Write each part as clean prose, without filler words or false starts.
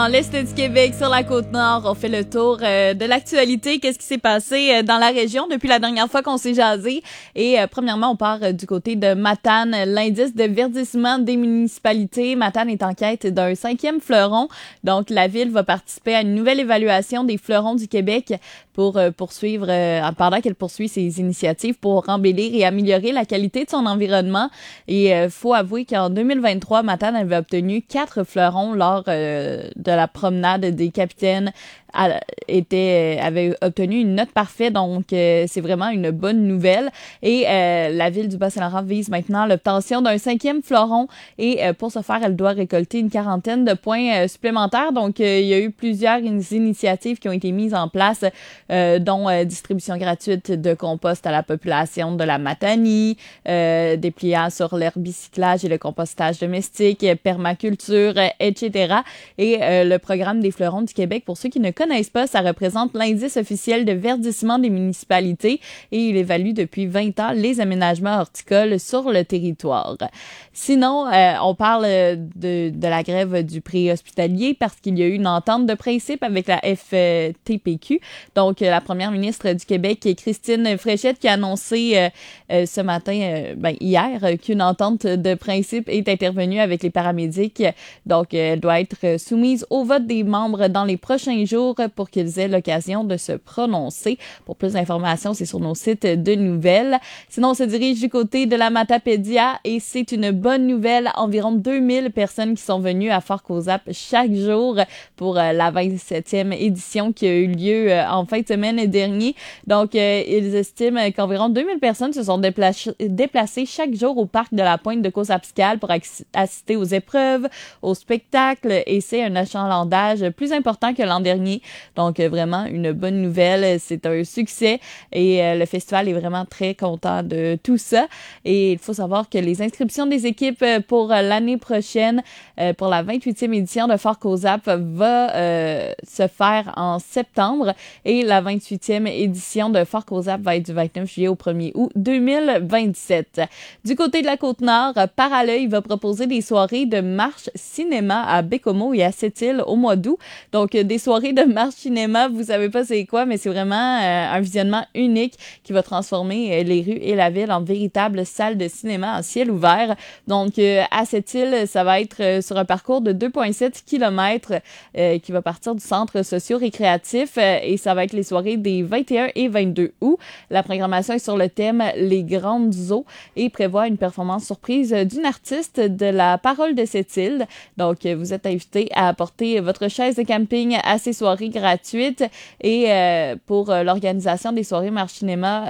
Dans l'Est du Québec, sur la Côte-Nord, on fait le tour de l'actualité. Qu'est-ce qui s'est passé dans la région depuis la dernière fois qu'on s'est jasé? Et premièrement, on part du côté de Matane. L'indice de verdissement des municipalités. Matane est en quête d'un 5e fleuron. Donc, la ville va participer à une nouvelle évaluation des fleurons du Québec pour poursuivre, pendant qu'elle poursuit ses initiatives pour embellir et améliorer la qualité de son environnement. Et faut avouer qu'en 2023, Matane avait obtenu 4 fleurons lors de la promenade des capitaines, avait obtenu une note parfaite, donc c'est vraiment une bonne nouvelle. Et la ville du Bas-Saint-Laurent vise maintenant l'obtention d'un 5e fleuron et pour ce faire, elle doit récolter une 40aine de points supplémentaires. Donc il y a eu plusieurs initiatives qui ont été mises en place, dont distribution gratuite de compost à la population de la Matanie, dépliant sur l'herbicyclage et le compostage domestique, permaculture, etc. Et le programme des fleurons du Québec, pour ceux qui ne connaissent pas, ça représente l'indice officiel de verdissement des municipalités et il évalue depuis 20 ans les aménagements horticoles sur le territoire. Sinon, on parle de la grève du préhospitalier parce qu'il y a eu une entente de principe avec la FTPQ. Donc, la première ministre du Québec, Christine Fréchette, qui a annoncé ce matin, hier, qu'une entente de principe est intervenue avec les paramédics. Donc, elle doit être soumise au vote des membres dans les prochains jours pour qu'ils aient l'occasion de se prononcer. Pour plus d'informations, c'est sur nos sites de nouvelles. Sinon, on se dirige du côté de la Matapédia et c'est une bonne nouvelle. Environ 2000 personnes qui sont venues à Fort Cozap chaque jour pour la 27e édition qui a eu lieu en fin de semaine dernier. Donc, ils estiment qu'environ 2000 personnes se sont déplacées chaque jour au parc de la Pointe de Cozapscal pour assister aux épreuves, aux spectacles et c'est un achalandage plus important que l'an dernier. Donc, vraiment, une bonne nouvelle. C'est un succès et le festival est vraiment très content de tout ça. Et il faut savoir que les inscriptions des équipes pour l'année prochaine, pour la 28e édition de Fort Cozap, va se faire en septembre et la 28e édition de Fort Cozap va être du 29 juillet au 1er août 2027. Du côté de la Côte-Nord, Parallœil va proposer des soirées de marche cinéma à Bécomo et à Sept-Îles au mois d'août. Donc, des soirées de marche cinéma, vous savez pas c'est quoi, mais c'est vraiment un visionnement unique qui va transformer les rues et la ville en véritable salle de cinéma en ciel ouvert. Donc, à Sept-Îles, ça va être sur un parcours de 2,7 km qui va partir du centre socio-récréatif et ça va être les soirées des 21 et 22 août. La programmation est sur le thème Les Grandes Eaux et prévoit une performance surprise d'une artiste de la Parole de Sept-Îles. Donc, vous êtes invité à apporter votre chaise de camping à ces soirées gratuites et pour l'organisation des soirées marche cinéma,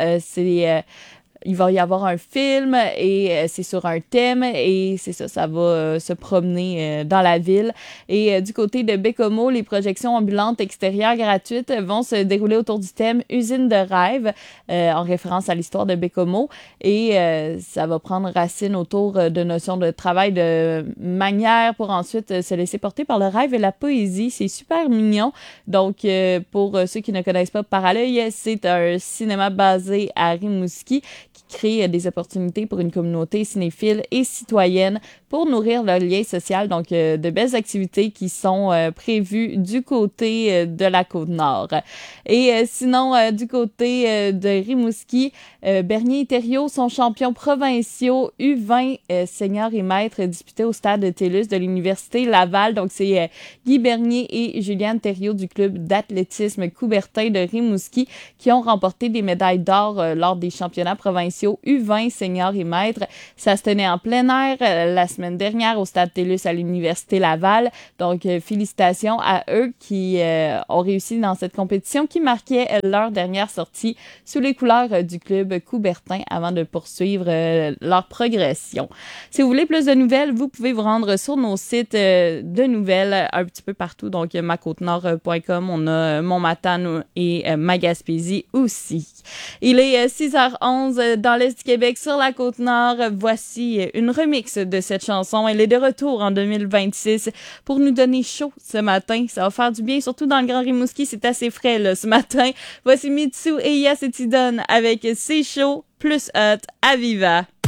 il va y avoir un film et c'est sur un thème et c'est ça, ça va se promener dans la ville. Et du côté de Bécomo, les projections ambulantes extérieures gratuites vont se dérouler autour du thème Usine de rêve en référence à l'histoire de Bécomo et ça va prendre racine autour de notions de travail de manière pour ensuite se laisser porter par le rêve et la poésie. C'est super mignon. Donc, pour ceux qui ne connaissent pas Parallèle, c'est un cinéma basé à Rimouski qui crée des opportunités pour une communauté cinéphile et citoyenne pour nourrir le lien social. Donc, de belles activités qui sont prévues du côté de la Côte-Nord. Et sinon, du côté de Rimouski, Bernier et Thériault sont champions provinciaux U20 seniors et maîtres disputés au stade TELUS de l'Université Laval. Donc, c'est Guy Bernier et Juliane Thériault du club d'athlétisme Coubertin de Rimouski qui ont remporté des médailles d'or lors des championnats provinciaux U20 seniors et maîtres. Ça se tenait en plein air la semaine dernière au stade TELUS à l'Université Laval. Donc, félicitations à eux qui ont réussi dans cette compétition qui marquait leur dernière sortie sous les couleurs du club Coubertin avant de poursuivre leur progression. Si vous voulez plus de nouvelles, vous pouvez vous rendre sur nos sites de nouvelles un petit peu partout. Donc, macôtenord.com, on a Montmatane et Magaspésie aussi. Il est 6h11 dans l'Est du Québec sur la Côte-Nord. Voici une remix de cette chanson. Elle est de retour en 2026 pour nous donner chaud ce matin. Ça va faire du bien, surtout dans le Grand Rimouski. C'est assez frais là, ce matin. Voici Mitsu et Yasetidon avec C'est chaud plus hot à Viva.